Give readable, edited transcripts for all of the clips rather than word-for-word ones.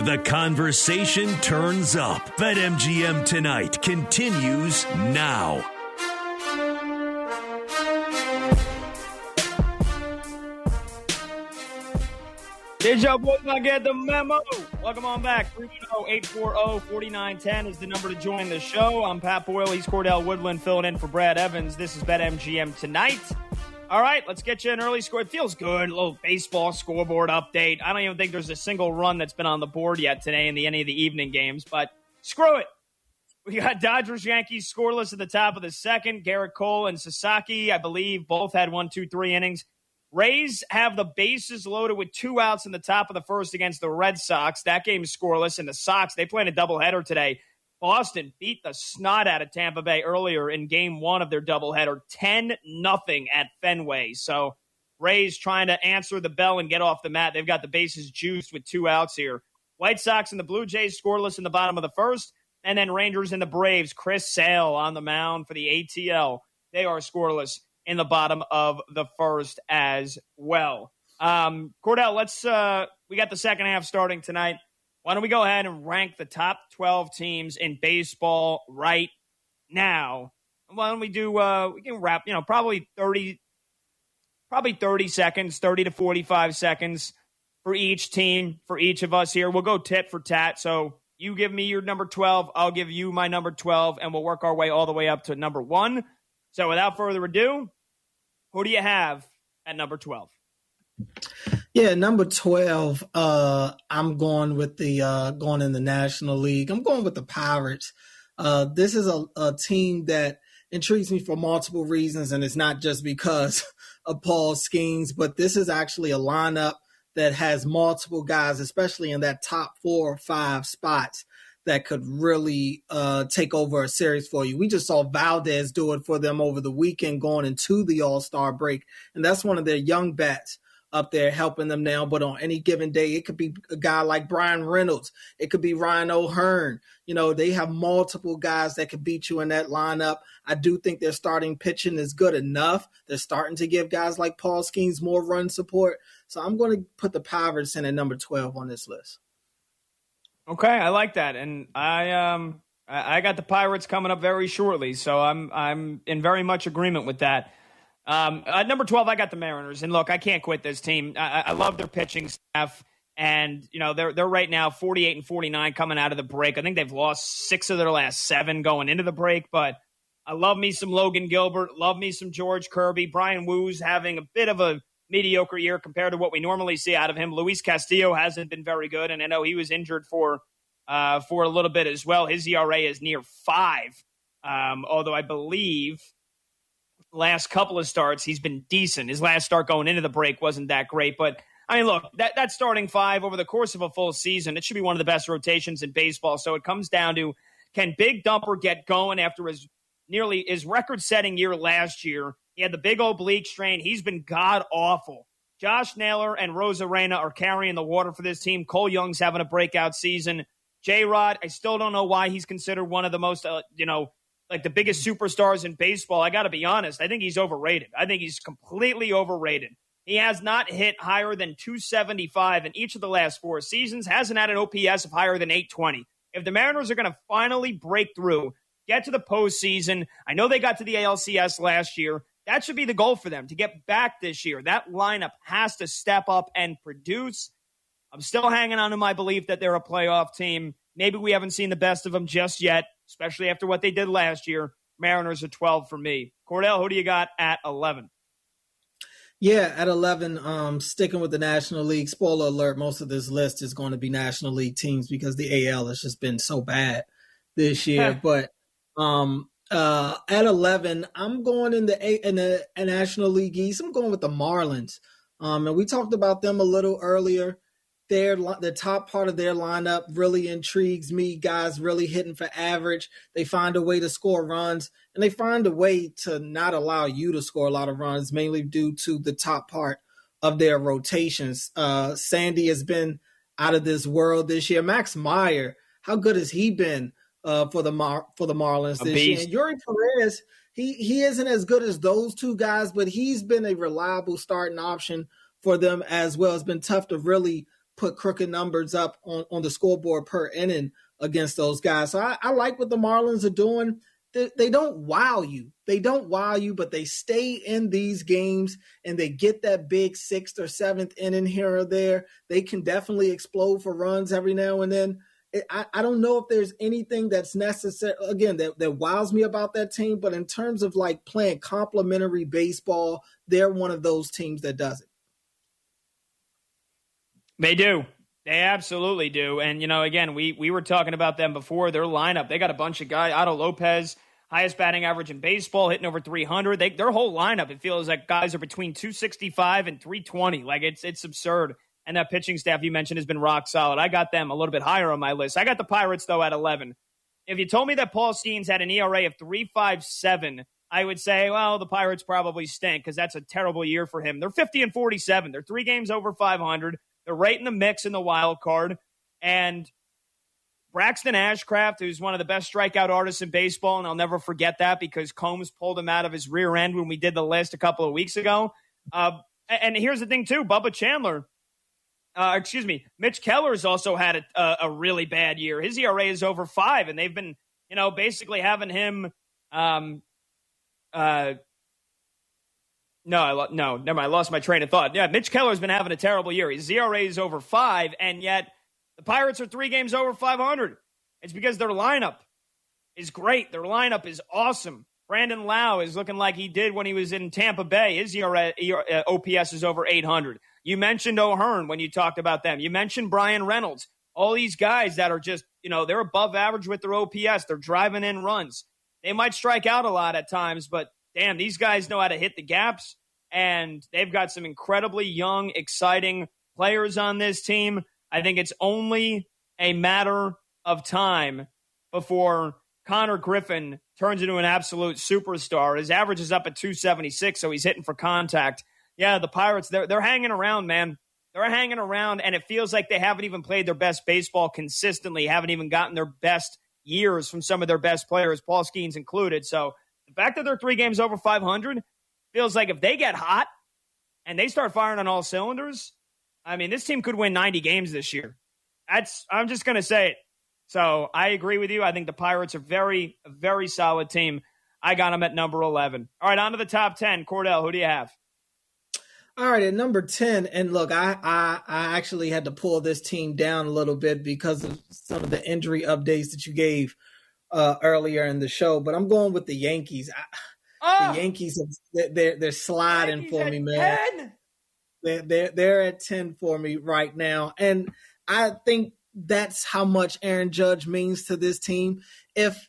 The conversation turns up. BetMGM Tonight continues now. Did y'all boys not get the memo? Welcome on back. 310-840-4910 is the number to join the show. I'm Pat Boyle. He's Cordell Woodland filling in for Brad Evans. This is BetMGM Tonight. All right, let's get you an early score. It feels good. A little baseball scoreboard update. I don't even think there's a single run that's been on the board yet today in any of the evening games, but screw it. We got Dodgers-Yankees scoreless at the top of the second. Garrett Cole and Sasaki, I believe, both had 1, 2, 3 innings. Rays have the bases loaded with 2 outs in the top of the first against the Red Sox. That game's scoreless. And the Sox, they played a doubleheader today. Boston beat the snot out of Tampa Bay earlier in game 1 of their doubleheader, 10-0 at Fenway. So Rays trying to answer the bell and get off the mat. They've got the bases juiced with 2 outs here. White Sox and the Blue Jays scoreless in the bottom of the first. And then Rangers and the Braves, Chris Sale on the mound for the ATL. They are scoreless in the bottom of the first as well. Cordell, we got the second half starting tonight. Why don't we go ahead and rank the top 12 teams in baseball right now? Why don't we do, we can wrap, probably 30 seconds, 30 to 45 seconds for each team, for each of us here. We'll go tit for tat. So you give me your number 12, I'll give you my number 12, and we'll work our way all the way up to number 1. So without further ado, who do you have at number 12? Yeah, number 12, I'm going with going in the National League. I'm going with the Pirates. This is a team that intrigues me for multiple reasons, and it's not just because of Paul Skeens, but this is actually a lineup that has multiple guys, especially in that top 4 or 5 spots, that could really take over a series for you. We just saw Valdez do it for them over the weekend going into the All-Star break, and that's one of their young bats up there helping them now. But on any given day, it could be a guy like Brian Reynolds. It could be Ryan O'Hearn. They have multiple guys that could beat you in that lineup. I do think their starting pitching is good enough. They're starting to give guys like Paul Skeens more run support. So I'm going to put the Pirates in at number 12 on this list. Okay, I like that. And I got the Pirates coming up very shortly, so I'm in very much agreement with that. At number 12, I got the Mariners. And look, I can't quit this team. I love their pitching staff. And, they're right now 48-49 coming out of the break. I think they've lost 6 of their last 7 going into the break. But I love me some Logan Gilbert, love me some George Kirby. Brian Woo's having a bit of a mediocre year compared to what we normally see out of him. Luis Castillo hasn't been very good. And I know he was injured for a little bit as well. His ERA is near 5. Although I believe last couple of starts, he's been decent. His last start going into the break wasn't that great. But, look, that starting 5 over the course of a full season, it should be one of the best rotations in baseball. So it comes down to, can Big Dumper get going after his record-setting year last year? He had the big oblique strain. He's been god-awful. Josh Naylor and Rosarena are carrying the water for this team. Cole Young's having a breakout season. J-Rod, I still don't know why he's considered one of the most, like the biggest superstars in baseball. I got to be honest. I think he's overrated. I think he's completely overrated. He has not hit higher than 275 in each of the last 4 seasons, hasn't had an OPS of higher than 820. If the Mariners are going to finally break through, get to the postseason, I know they got to the ALCS last year. That should be the goal for them, to get back this year. That lineup has to step up and produce. I'm still hanging on to my belief that they're a playoff team. Maybe we haven't seen the best of them just yet, especially after what they did last year. Mariners are 12 for me. Cordell, who do you got at 11? Yeah, at 11, sticking with the National League. Spoiler alert, most of this list is going to be National League teams because the AL has just been so bad this year. But at 11, I'm going in the National League East. I'm going with the Marlins. And we talked about them a little earlier. The top part of their lineup really intrigues me. Guys really hitting for average. They find a way to score runs, and they find a way to not allow you to score a lot of runs, mainly due to the top part of their rotations. Sandy has been out of this world this year. Max Meyer, how good has he been for the Marlins this year? And Yuri Perez, he isn't as good as those two guys, but he's been a reliable starting option for them as well. It's been tough to really put crooked numbers up on the scoreboard per inning against those guys. So I like what the Marlins are doing. They don't wow you. They don't wow you, but they stay in these games and they get that big 6th or 7th inning here or there. They can definitely explode for runs every now and then. I don't know if there's anything that's necessary, again, that wows me about that team, but in terms of like playing complementary baseball, they're one of those teams that does it. They do. They absolutely do. And, again, we were talking about them before. Their lineup, they got a bunch of guys. Otto Lopez, highest batting average in baseball, hitting over 300. Their whole lineup, it feels like guys are between 265 and 320. Like, it's absurd. And that pitching staff you mentioned has been rock solid. I got them a little bit higher on my list. I got the Pirates, though, at 11. If you told me that Paul Skeens had an ERA of 3.57, I would say, well, the Pirates probably stink because that's a terrible year for him. They're 50-47. They're 3 games over 500. They're right in the mix in the wild card. And Braxton Ashcraft, who's one of the best strikeout artists in baseball, and I'll never forget that because Combs pulled him out of his rear end when we did the list a couple of weeks ago. And here's the thing, too. Bubba Chandler, Mitch Keller's also had a really bad year. His ERA is over 5, and they've been, basically having him No, never mind. I lost my train of thought. Yeah, Mitch Keller's been having a terrible year. His ERA is over 5, and yet the Pirates are 3 games over 500. It's because their lineup is great. Their lineup is awesome. Brandon Lau is looking like he did when he was in Tampa Bay. His OPS is over 800. You mentioned O'Hearn when you talked about them. You mentioned Brian Reynolds. All these guys that are just, they're above average with their OPS. They're driving in runs. They might strike out a lot at times, but damn, these guys know how to hit the gaps, and they've got some incredibly young, exciting players on this team. I think it's only a matter of time before Connor Griffin turns into an absolute superstar. His average is up at 276, so he's hitting for contact. Yeah, the Pirates, they're hanging around, man. They're hanging around, and it feels like they haven't even played their best baseball consistently, haven't even gotten their best years from some of their best players, Paul Skeens included. So the fact that they're 3 games over 500 feels like if they get hot and they start firing on all cylinders, I mean, this team could win 90 games this year. I'm just going to say it. So I agree with you. I think the Pirates are a very solid team. I got them at number 11. All right, on to the top 10. Cordell, who do you have? All right, at number 10, and look, I actually had to pull this team down a little bit because of some of the injury updates that you gave earlier in the show, but I'm going with the Yankees. The Yankees, they're sliding for me, man. 10. They're at 10 for me right now, and I think that's how much Aaron Judge means to this team. If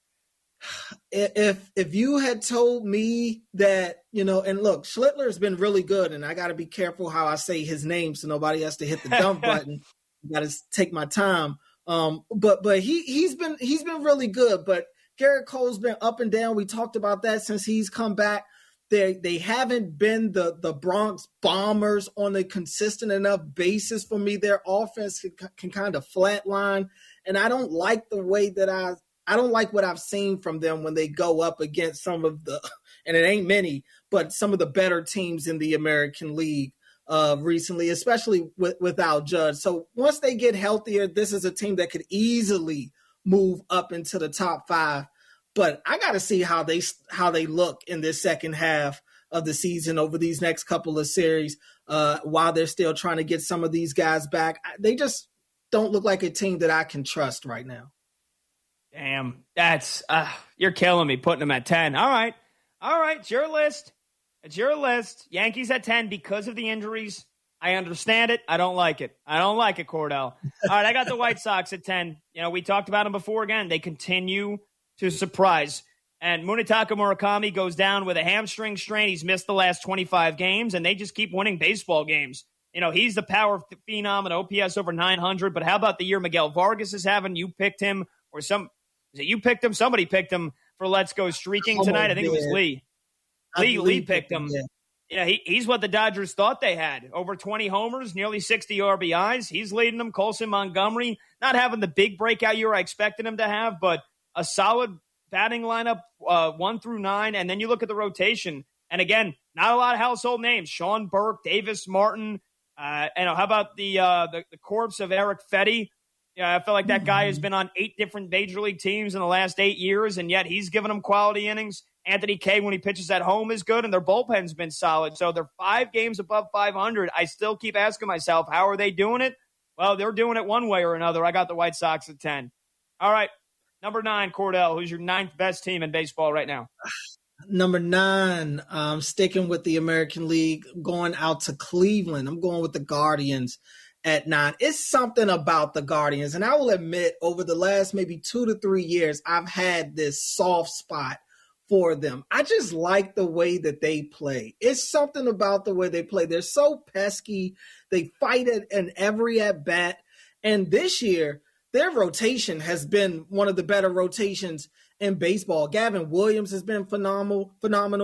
you had told me that, and look, Schlittler has been really good, and I got to be careful how I say his name so nobody has to hit the dump button. Got to take my time. But he's been really good. But Garrett Cole's been up and down. We talked about that since he's come back. They haven't been the Bronx Bombers on a consistent enough basis for me. Their offense can kind of flatline, and I don't like the way that I don't like what I've seen from them when they go up against some of the, and it ain't many, but some of the better teams in the American League recently, especially without Judge. So once they get healthier, this is a team that could easily move up into the top 5. But I got to see how they look in this second half of the season over these next couple of series while they're still trying to get some of these guys back. They just don't look like a team that I can trust right now. Damn, that's you're killing me putting them at 10. All right, it's your list. It's your list. Yankees at 10 because of the injuries. I understand it. I don't like it. Cordell. All right, I got the White Sox at 10. We talked about them before. Again, they continue to surprise. And Munetaka Murakami goes down with a hamstring strain. He's missed the last 25 games, and they just keep winning baseball games. He's the power phenom and OPS over 900. But how about the year Miguel Vargas is having? You picked him, or you picked him? Somebody picked him for Let's Go Streaking tonight. I think it was Lee. Lee picked him. Yeah, he's what the Dodgers thought they had. Over 20 homers, nearly 60 RBIs. He's leading them. Colson Montgomery, not having the big breakout year I expected him to have, but a solid batting lineup 1 through 9. And then you look at the rotation. And again, not a lot of household names. Sean Burke, Davis Martin, And how about the corpse of Eric Fetty? Yeah, I feel like that guy has been on 8 different major league teams in the last 8 years, and yet he's given them quality innings. Anthony Kay, when he pitches at home, is good, and their bullpen's been solid. So they're 5 games above 500. I still keep asking myself, how are they doing it? Well, they're doing it one way or another. I got the White Sox at 10. All right, number 9, Cordell. Who's your 9th best team in baseball right now? Number 9, sticking with the American League, going out to Cleveland. I'm going with the Guardians at 9. It's something about the Guardians. And I will admit, over the last maybe 2 to 3 years, I've had this soft spot for them. I just like the way that they play. It's something about the way they play. They're so pesky. They fight it in every at-bat. And this year, their rotation has been one of the better rotations in baseball. Gavin Williams has been phenomenal.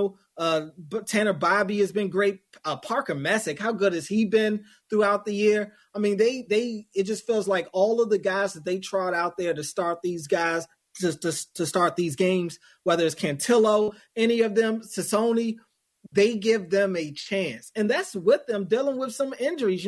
Tanner Bobby has been great. Parker Messick, how good has he been throughout the year? I mean, it just feels like all of the guys that they trot out there to start these guys, to start these games, whether it's Cantillo, any of them, Sassoni, they give them a chance. And that's with them dealing with some injuries.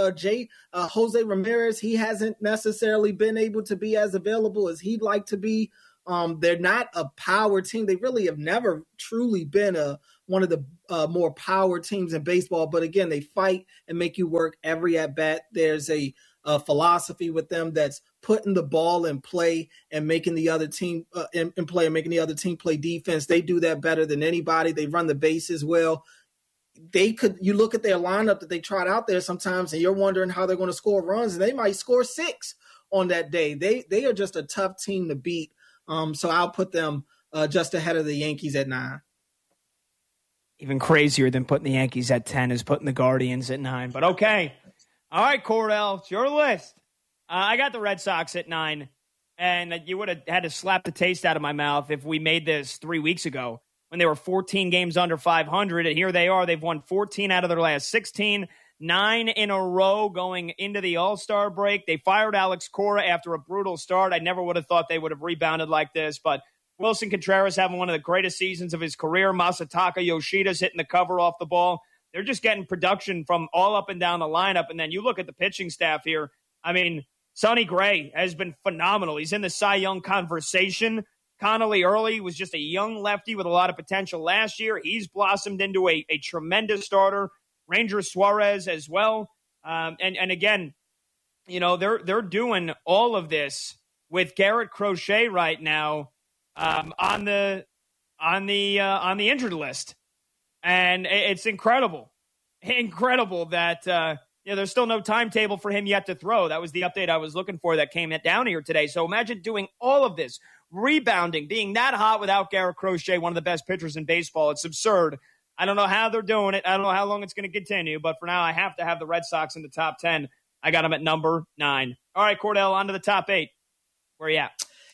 Jose Ramirez, he hasn't necessarily been able to be as available as he'd like to be. They're not a power team. They really have never truly been one of the more power teams in baseball. But again, they fight and make you work every at bat. There's a philosophy with them that's putting the ball in play and making the other team in play and making the other team play defense. They do that better than anybody. They run the bases well. You look at their lineup that they trot out there sometimes, and you're wondering how they're going to score runs, and they might score 6 on that day. They are just a tough team to beat. So I'll put them just ahead of the Yankees at 9. Even crazier than putting the Yankees at 10 is putting the Guardians at 9. But okay. All right, Cordell, it's your list. I got the Red Sox at 9. And you would have had to slap the taste out of my mouth if we made this 3 weeks ago when they were 14 games under 500. And here they are. They've won 14 out of their last 16. 9 in a row going into the All-Star break. They fired Alex Cora after a brutal start. I never would have thought they would have rebounded like this, but Wilson Contreras having one of the greatest seasons of his career. Masataka Yoshida's hitting the cover off the ball. They're just getting production from all up and down the lineup. And then you look at the pitching staff here. I mean, Sonny Gray has been phenomenal. He's in the Cy Young conversation. Connolly Early was just a young lefty with a lot of potential last year. He's blossomed into a tremendous starter. Ranger Suarez as well. And again, they're doing all of this with Garrett Crochet right now on the injured list. And it's incredible that there's still no timetable for him yet to throw. That was the update I was looking for that came down here today. So imagine doing all of this, rebounding, being that hot without Garrett Crochet, one of the best pitchers in baseball. It's absurd. I don't know how they're doing it. I don't know how long it's going to continue, but for now, I have to have the Red Sox in the top 10. I got them at number 9. All right, Cordell, on to the top 8. Where are you at?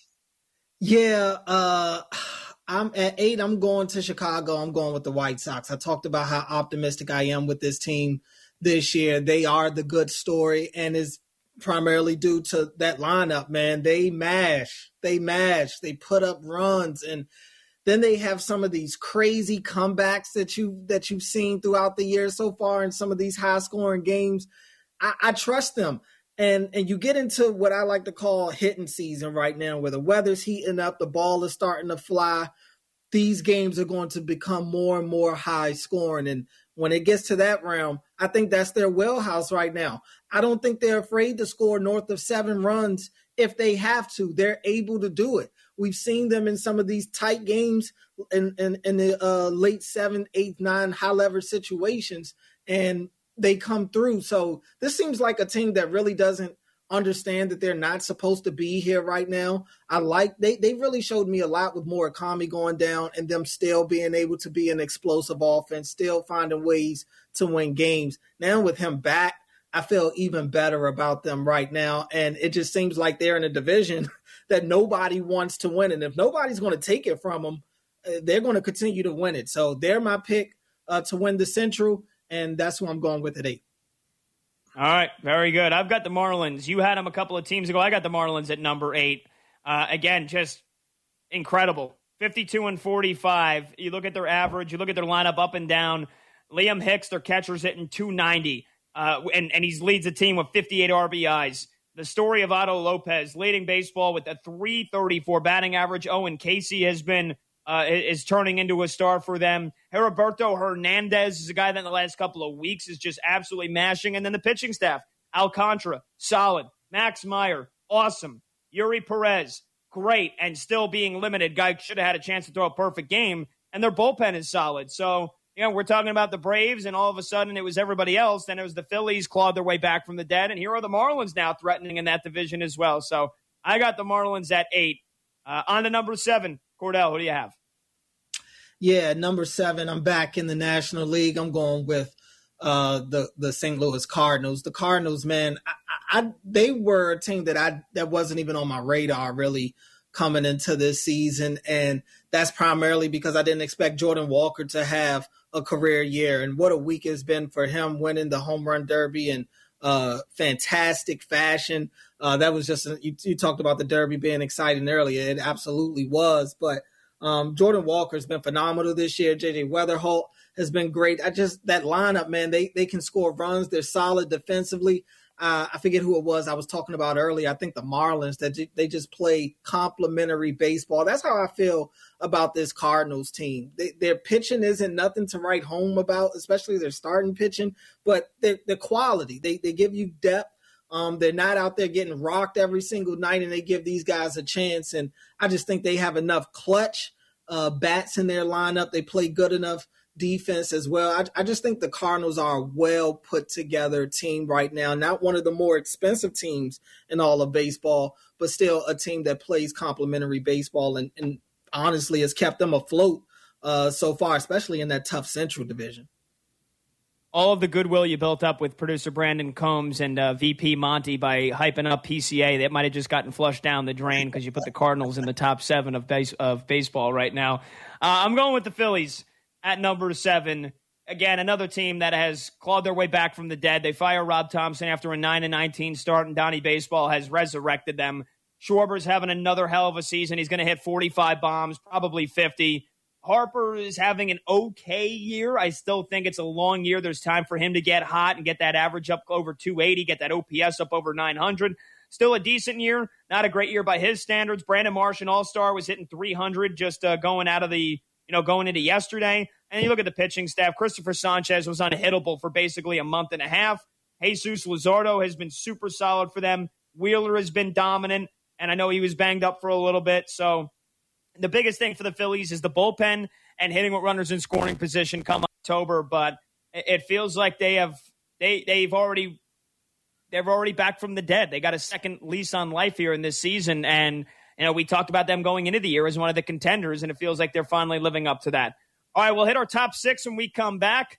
Yeah, I'm at 8. I'm going to Chicago. I'm going with the White Sox. I talked about how optimistic I am with this team this year. They are the good story, and is primarily due to that lineup, man. They mash. They put up runs, and then they have some of these crazy comebacks that you've seen throughout the year so far in some of these high-scoring games. I trust them. And you get into what I like to call hitting season right now, where the weather's heating up, the ball is starting to fly. These games are going to become more and more high-scoring. And when it gets to that realm, I think that's their wheelhouse right now. I don't think they're afraid to score north of 7 runs if they have to. They're able to do it. We've seen them in some of these tight games in the late 7, 8, 9 high-leverage situations, and they come through. So this seems like a team that really doesn't understand that they're not supposed to be here right now. They really showed me a lot with Murakami going down and them still being able to be an explosive offense, still finding ways to win games. Now with him back, I feel even better about them right now. And it just seems like they're in a division that nobody wants to win. And if nobody's going to take it from them, they're going to continue to win it. So they're my pick to win the Central, and that's who I'm going with at 8. All right, very good. I've got the Marlins. You had them a couple of teams ago. I got the Marlins at number 8. Again, just incredible. 52-45. You look at their average. You look at their lineup up and down. Liam Hicks, their catcher's hitting 290. and he leads the team with 58 RBIs. The story of Otto Lopez leading baseball with a .334 batting average. Owen Casey has been is turning into a star for them. Heriberto Hernandez is a guy that in the last couple of weeks is just absolutely mashing. And then the pitching staff, Alcantara, solid. Max Meyer, awesome. Yuri Perez, great, and still being limited. Guy should have had a chance to throw a perfect game. And their bullpen is solid. So, we're talking about the Braves, and all of a sudden it was everybody else. Then it was the Phillies clawed their way back from the dead, and here are the Marlins now threatening in that division as well. So I got the Marlins at 8. On to number 7. Cordell, who do you have? Yeah, number 7, I'm back in the National League. I'm going with the St. Louis Cardinals. The Cardinals, man, they were a team that wasn't even on my radar really coming into this season, and that's primarily because I didn't expect Jordan Walker to have a career year, and what a week it's been for him, winning the home run derby in fantastic fashion. That was just you talked about the derby being exciting earlier. It absolutely was, but Jordan Walker has been phenomenal this year. JJ Weatherholt has been great. That lineup, man, they can score runs. They're solid defensively. I forget who it was I was talking about earlier. I think the Marlins, that they just play complementary baseball. That's how I feel about this Cardinals team. Their pitching isn't nothing to write home about, especially their starting pitching, but the quality. They give you depth. They're not out there getting rocked every single night, and they give these guys a chance. And I just think they have enough clutch bats in their lineup. They play good enough defense as well. I just think the Cardinals are a well put together team right now. Not one of the more expensive teams in all of baseball, but still a team that plays complementary baseball and honestly has kept them afloat so far, especially in that tough Central division. All of the goodwill you built up with producer Brandon Combs and VP Monty by hyping up PCA, that might have just gotten flushed down the drain because you put the Cardinals in the top 7 of baseball right now. I'm going with the Phillies at number 7. Again, another team that has clawed their way back from the dead. They fire Rob Thompson after a 9-19 start, and Donnie Baseball has resurrected them. Schwarber's having another hell of a season. He's going to hit 45 bombs, probably 50. Harper is having an okay year. I still think it's a long year. There's time for him to get hot and get that average up over 280, get that OPS up over 900. Still a decent year. Not a great year by his standards. Brandon Marsh, an all-star, was hitting 300 just going into yesterday. And you look at the pitching staff. Christopher Sanchez was unhittable for basically a month and a half. Jesus Luzardo has been super solid for them. Wheeler has been dominant, and I know he was banged up for a little bit. So the biggest thing for the Phillies is the bullpen and hitting with runners in scoring position come October. But it feels like they're already back from the dead. They got a second lease on life here in this season, and we talked about them going into the year as one of the contenders, and it feels like they're finally living up to that. All right, we'll hit our top 6 when we come back.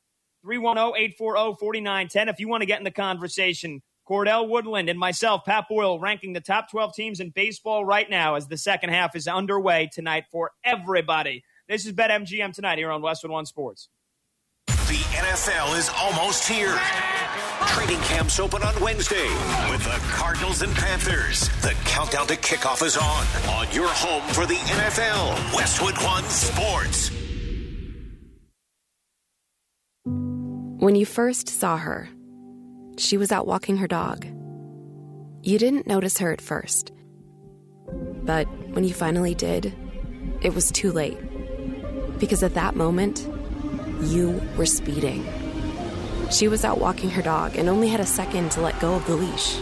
310-840-4910. If you want to get in the conversation, Cordell Woodland and myself, Pat Boyle, ranking the top 12 teams in baseball right now as the second half is underway tonight for everybody. This is BetMGM Tonight here on Westwood One Sports. The NFL is almost here. Training camps open on Wednesday with the Cardinals and Panthers. The countdown to kickoff is on your home for the NFL, Westwood One Sports. When you first saw her, she was out walking her dog. You didn't notice her at first. But when you finally did, it was too late. Because at that moment, you were speeding. She was out walking her dog and only had a second to let go of the leash.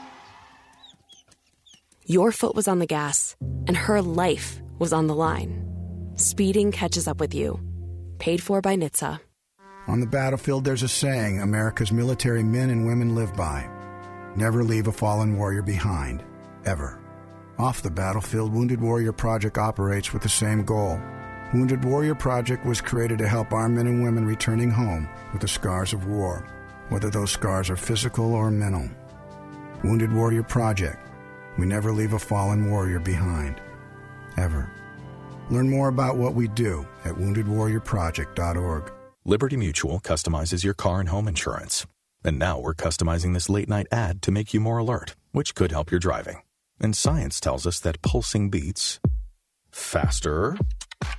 Your foot was on the gas, and her life was on the line. Speeding catches up with you. Paid for by NHTSA. On the battlefield, there's a saying America's military men and women live by. Never leave a fallen warrior behind, ever. Off the battlefield, Wounded Warrior Project operates with the same goal. Wounded Warrior Project was created to help our men and women returning home with the scars of war, whether those scars are physical or mental. Wounded Warrior Project. We never leave a fallen warrior behind, ever. Learn more about what we do at woundedwarriorproject.org. Liberty Mutual customizes your car and home insurance. And now we're customizing this late-night ad to make you more alert, which could help your driving. And science tells us that pulsing beats faster,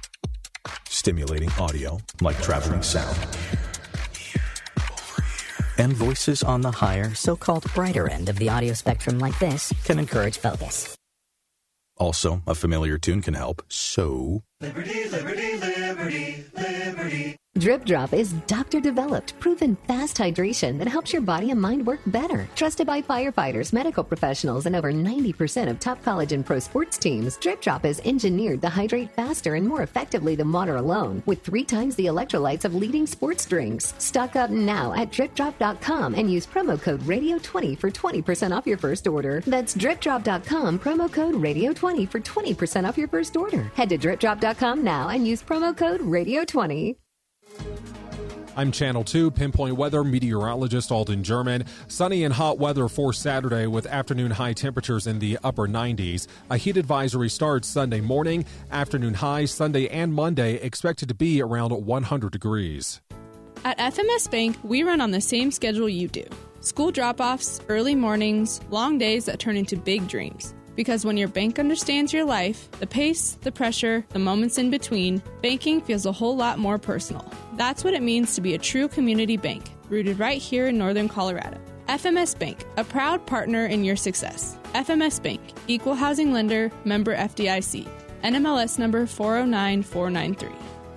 stimulating audio like traveling sound. And voices on the higher, so-called brighter end of the audio spectrum like this can encourage focus. Also, a familiar tune can help. So... Liberty, liberty, liberty, liberty. Drip Drop is doctor-developed, proven fast hydration that helps your body and mind work better. Trusted by firefighters, medical professionals, and over 90% of top college and pro sports teams, Drip Drop is engineered to hydrate faster and more effectively than water alone, with 3 times the electrolytes of leading sports drinks. Stock up now at DripDrop.com and use promo code Radio20 for 20% off your first order. That's DripDrop.com, promo code Radio20 for 20% off your first order. Head to DripDrop.com now and use promo code Radio20. I'm Channel 2 Pinpoint Weather meteorologist Alden German. Sunny and hot weather for Saturday with afternoon high temperatures in the upper 90s. A heat advisory starts Sunday morning. Afternoon highs Sunday and Monday expected to be around 100 degrees. At FMS Bank, we run on the same schedule you do. School drop-offs, early mornings, long days that turn into big dreams. Because when your bank understands your life, the pace, the pressure, the moments in between, banking feels a whole lot more personal. That's what it means to be a true community bank, rooted right here in Northern Colorado. FMS Bank, a proud partner in your success. FMS Bank, Equal Housing Lender, member FDIC. NMLS number 409493.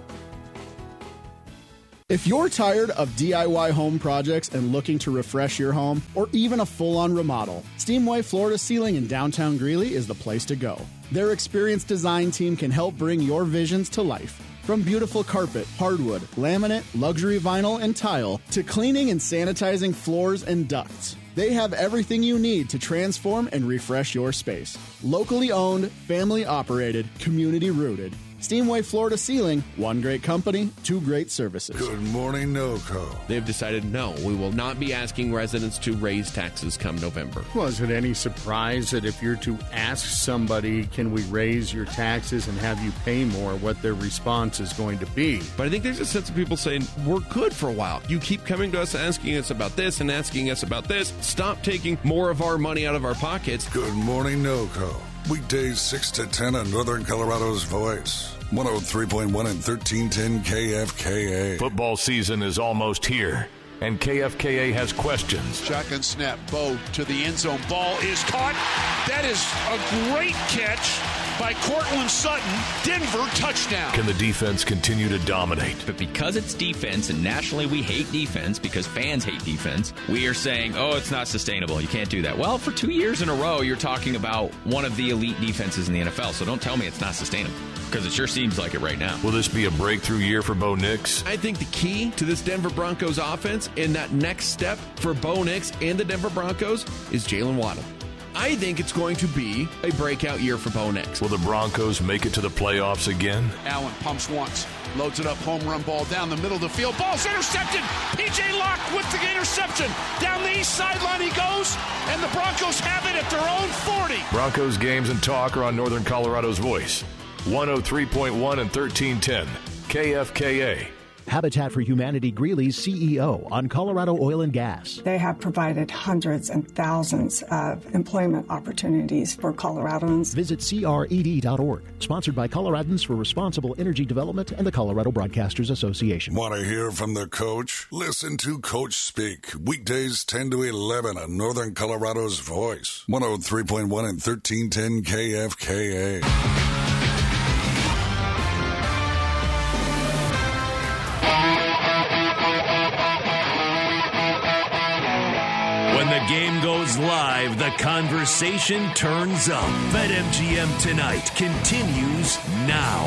If you're tired of DIY home projects and looking to refresh your home, or even a full-on remodel, Steamway Floor to Ceiling in downtown Greeley is the place to go. Their experienced design team can help bring your visions to life. From beautiful carpet, hardwood, laminate, luxury vinyl, and tile, to cleaning and sanitizing floors and ducts. They have everything you need to transform and refresh your space. Locally owned, family operated, community rooted. Steamway Floor to Ceiling, one great company, 2 great services. Good morning, NOCO. They've decided no, we will not be asking residents to raise taxes come November. Well, is it any surprise that if you're to ask somebody, can we raise your taxes and have you pay more, what their response is going to be? But I think there's a sense of people saying, we're good for a while. You keep coming to us asking us about this and asking us about this. Stop taking more of our money out of our pockets. Good morning, NOCO. Weekdays 6 to 10 on Northern Colorado's Voice. 103.1 and 1310 KFKA. Football season is almost here, and KFKA has questions. Shotgun snap, Bo to the end zone. Ball is caught. That is a great catch by Cortland Sutton. Denver touchdown. Can the defense continue to dominate? But because it's defense, and nationally we hate defense because fans hate defense, we are saying, oh, it's not sustainable. You can't do that. Well, for 2 years in a row, you're talking about one of the elite defenses in the NFL, so don't tell me it's not sustainable, because it sure seems like it right now. Will this be a breakthrough year for Bo Nix? I think the key to this Denver Broncos offense and that next step for Bo Nix and the Denver Broncos is Jalen Waddle. I think it's going to be a breakout year for Bo Nix. Will the Broncos make it to the playoffs again? Allen pumps once, loads it up, home run ball down the middle of the field. Ball's intercepted. P.J. Locke with the interception. Down the east sideline he goes, and the Broncos have it at their own 40. Broncos games and talk are on Northern Colorado's Voice. 103.1 and 1310 KFKA. Habitat for Humanity Greeley's CEO on Colorado Oil and Gas. They have provided hundreds and thousands of employment opportunities for Coloradans. Visit CRED.org. Sponsored by Coloradans for Responsible Energy Development and the Colorado Broadcasters Association. Want to hear from the coach? Listen to Coach Speak. Weekdays 10 to 11 on Northern Colorado's Voice. 103.1 and 1310 KFKA. When the game goes live, the conversation turns up. BetMGM Tonight continues now.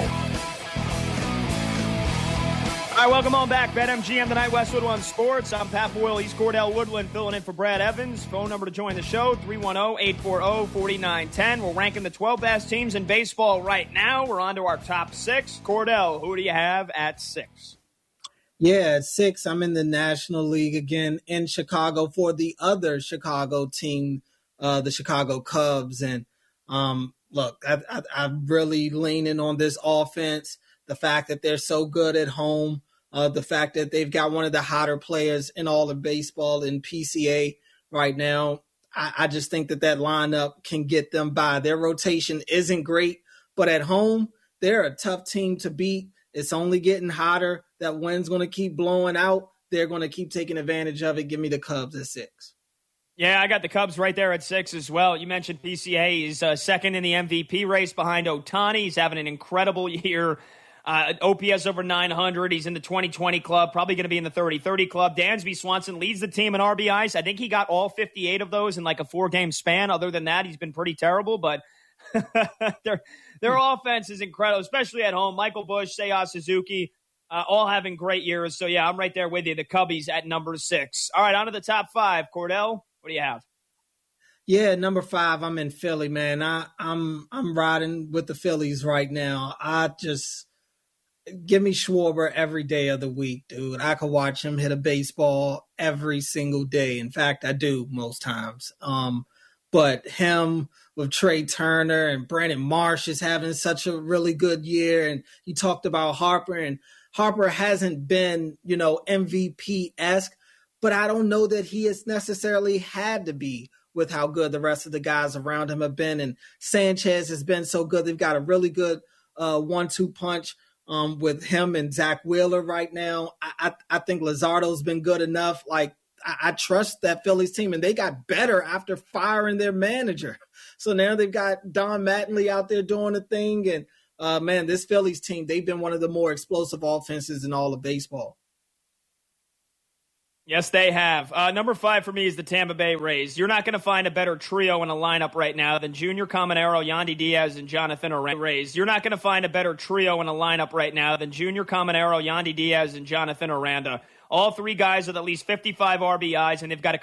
All right, welcome on back. BetMGM Tonight, Westwood One Sports. I'm Pat Boyle. He's Cordell Woodland filling in for Brad Evans. Phone number to join the show, 310-840-4910. We're ranking the 12 best teams in baseball right now. We're on to our top 6. Cordell, who do you have at 6? Yeah, at 6, I'm in the National League again in Chicago for the other Chicago team, the Chicago Cubs. And look, I'm really leaning on this offense, the fact that they're so good at home, the fact that they've got one of the hotter players in all of baseball in PCA right now. I just think that lineup can get them by. Their rotation isn't great, but at home, they're a tough team to beat. It's only getting hotter. That wind's going to keep blowing out. they're going to keep taking advantage of it. Give me the Cubs at 6. Yeah, I got the Cubs right there at 6 as well. You mentioned PCA. He's second in the MVP race behind Ohtani. He's having an incredible year. OPS over 900. He's in the 20-20 club, probably going to be in the 30-30 club. Dansby Swanson leads the team in RBIs. I think he got all 58 of those in like a 4-game span. Other than that, he's been pretty terrible, but their offense is incredible, especially at home. Michael Busch, Seiya Suzuki, all having great years. So, yeah, I'm right there with you. The Cubbies at number 6. All right, on to the top 5. Cordell, what do you have? Yeah, number 5, I'm in Philly, man. I'm riding with the Phillies right now. Give me Schwarber every day of the week, dude. I could watch him hit a baseball every single day. In fact, I do most times. But him with Trey Turner and Brandon Marsh is having such a really good year. And you talked about Harper, and Harper hasn't been, MVP-esque, but I don't know that he has necessarily had to be with how good the rest of the guys around him have been. And Sanchez has been so good. They've got a really good 1-2 punch with him and Zach Wheeler right now. I think Luzardo's been good enough. Like, I trust that Phillies team, and they got better after firing their manager. So now they've got Don Mattingly out there doing the thing. And, man, this Phillies team, they've been one of the more explosive offenses in all of baseball. Yes, they have. Number 5 for me is the Tampa Bay Rays. You're not going to find a better trio in a lineup right now than Junior Caminero, Yandy Diaz, and Jonathan Aranda. You're not going to find a better trio in a lineup right now than Junior Caminero, Yandy Diaz, and Jonathan Aranda. All 3 guys with at least 55 RBIs, and they've got a